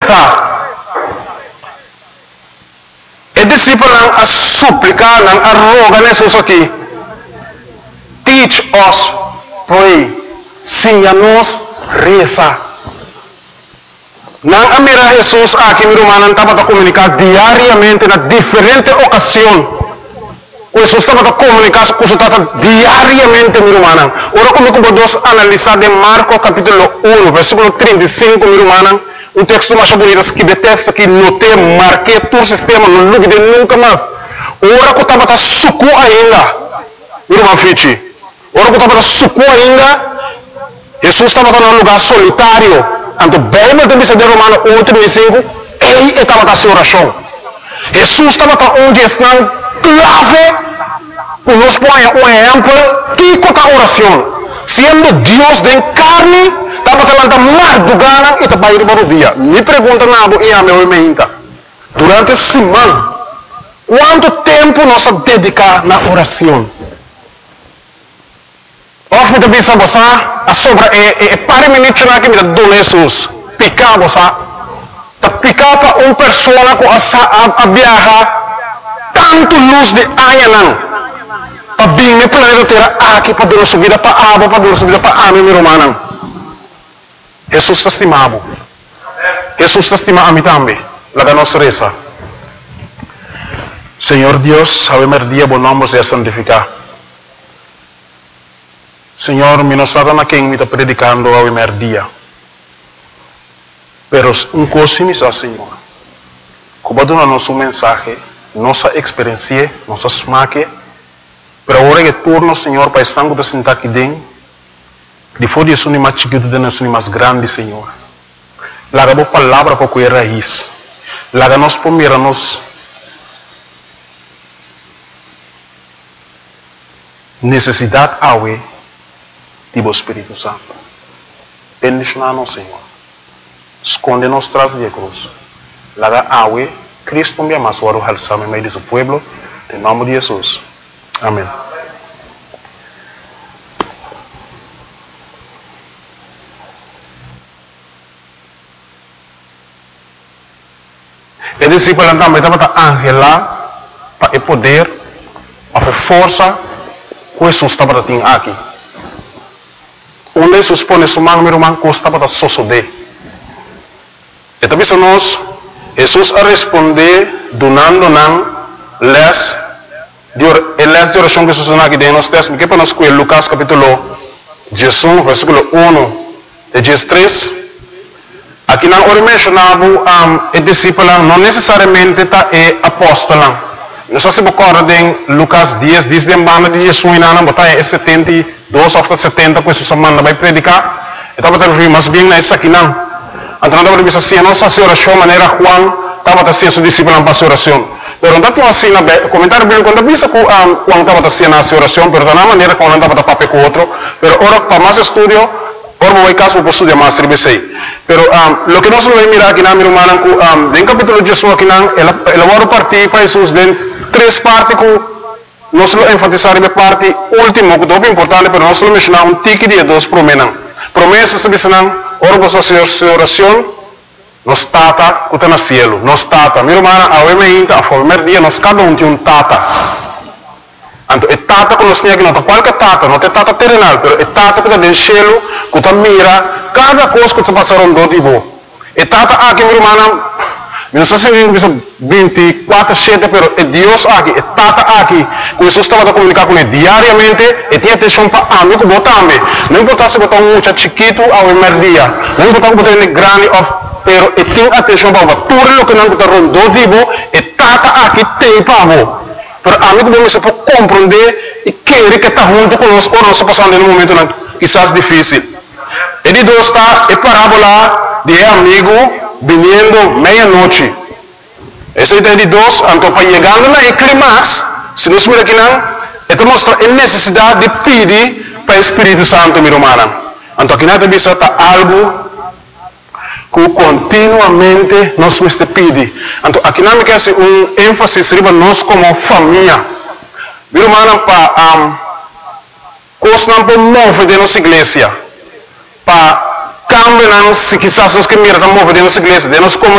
reza. E discípulo a súplica, a roga Jesus aqui. Teach us, pray. Ensina-nos, reza. Nang amira Jesus aqui, meu irmão, estava a comunicar diariamente na diferente ocasião. Jesus estava a comunicar com o diariamente, meu irmão. Ora, como podemos analisar de Marcos capítulo 1, versículo 35, meu irmão, um texto mais bonito, que de texto que notei, marquei todo o sistema, não lugue de nunca mais. Ora, que estava a suco ainda, meu irmão Fichi. Ora, que estava a suco ainda, Jesus estava num lugar solitário. Então, bem, mas também se der Romano 1:35, ele estava a sua oração. Jesus estava onde estão clave, nos põe um exemplo, tipo da oração. Sendo Deus de carne, estava falando mais do gana e estava indo para o dia. Me pergunta nada e a meu irmão, durante a semana, quanto tempo nós dedicamos na oração? Of me bisa bosa, a sobra pare minutos na que me dá Jesus, picar bosa, ta picar para pessoa com a viajar tanto luz de anha para bem me planeta terra aqui para dar subida para aba, para dar subida para ame meu irmão. Jesus está estimado. Jesus está estimado a mim também. La da nossa reza. Senhor Deus, ave Maria, bom nome seja santificado. Senhor, mi non sarà quem mi sta predicando a merdia. Pero un cosa mi sa, Senhor. Como dona nosso mensagem, nossa experiência, nossa smaque, pero ora que turno, Senhor, para estar com sentar aqui dentro, depois de isso, mais chiquito, de nós, mais grande, Senhor. Laga boa palavra para cuidar raiz. Laga nós primeiro, nós necessidade awe do Espírito Santo. Bendicionar-nos, Senhor. Esconde-nos tras de cruz. Laga awe, Cristo me ama, suaro halsame meio de seu pueblo, em nome de Jesus. Amém. E discípulo também estava angela para o poder, a força que Jesus estava tendo aqui. Onde Jesus põe sua mão, meu irmão, custa para sosodé. E também nós, Jesus a responder, donando les de oração que Jesus aqui dentro nos textos, que para nós com Lucas capítulo 18, versículo 1 e 13. Aqui não ora mencionava o discípulo, não necessariamente está apóstolo. Nós se recorda em Lucas 10, diz de banda de Jesus e não botar 72 ou 70, pois Jesus manda vai predicar. Então estava a mas bem nessa aqui não. Então estava a dizer assim, a nossa oração maneira Juan estava a ser seu discípulo para a oração. Pero não estava assim na comentário bíblico quando visa que Juan estava a ser na oração, pero na maneira como não estava a papel com outro. Pero ora para mais estudo, ora vou caso para estudar mais tribesei. Pero lo que nós vamos mirar aqui na minha irmã, em capítulo de Jesus aqui não, ela vai partir para Jesus dentro três partes que nós vamos enfatizar a parte última, que é importante, mas nós vamos mencionar tique de dois promessas. Promessas que dizem, ora você sua oração, nos tata que está no cielo, nos tata. Minha irmã, a primeiro dia, nós cada tem tata. Então, é tata que nós temos aqui, não é qualquer tata, não é tata terrenal, mas é tata que está no cielo, que está mira, cada coisa que está passando do tipo. É tata aqui, minha irmã, não sei se 24/7, pero é Deus aqui, é Tata aqui. Que Jesus estava a comunicar com ele diariamente e tinha atenção para amigo também. Não importa se botar um muito chiquito ao primeiro dia, não importa se botar ele grande, pero e tinha atenção para tudo o que não está rondando vivo, e Tata aqui tem para você. Pero amigo não se pode compreender e querer que está junto conosco ou não se passando em um momento quizás difícil. E de dois está a parábola de amigo vindo meia-noite. Essa ideia de dois, então para chegando na clímax, se nós miramos aqui não, então mostra a necessidade de pedir para o Espírito Santo, minha irmã. Então aqui nada disso está algo que continuamente nós temos que pedir. Então aqui não me quer ser ênfase sobre nós como família. Minha irmã, para coisas não podemos mover de nossa igreja, para cambiar, se quizás nós que mirar mover de nossa igreja, de nossa